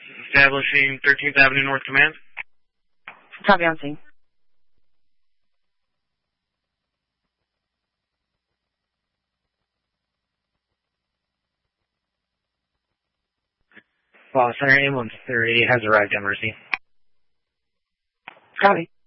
Establishing 13th Avenue North Command. Copy on scene. Center A13 has arrived at Mercy. Copy.